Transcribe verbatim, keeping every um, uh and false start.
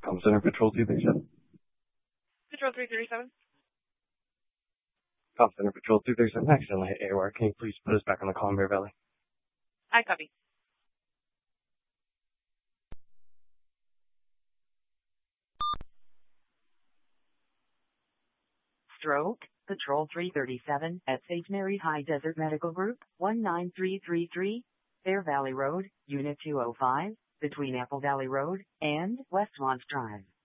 Com Center Patrol two thirty-seven. Patrol three thirty-seven. Com Center Patrol two thirty-seven. Accidentally hit AirWire. Can you please put us back on the call in Bear Valley? I copy. Stroke, Patrol three thirty-seven at Saint Mary High Desert Medical Group, one nine three three three, Bear Valley Road, Unit two oh five, between Apple Valley Road and West Launch Drive.